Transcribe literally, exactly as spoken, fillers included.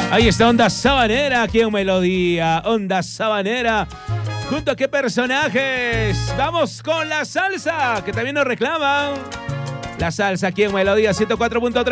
Ahí está Onda Sabanera aquí en Melodía. Onda Sabanera. ¿Junto a qué personajes? Vamos con la salsa, que también nos reclaman. La salsa aquí en Melodía ciento cuatro punto tres.